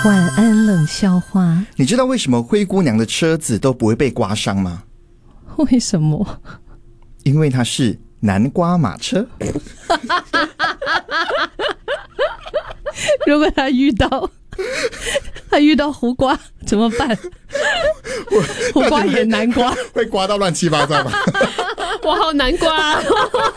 晚安冷笑话。 你知道为什么灰姑娘的车子都不会被刮伤吗？ 为什么？ 因为它是南瓜马车。 如果他遇到胡瓜怎么办？胡瓜也南瓜， 会刮到乱七八糟吧？ 我好南瓜、